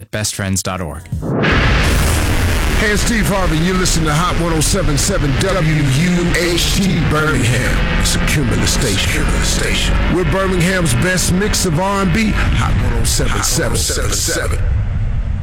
at bestfriends.org. Hey, it's Steve Harvey. You're listening to Hot 107.7 WUHT Birmingham. It's a Cumulus station. We're Birmingham's best mix of R&B. Hot 107.7.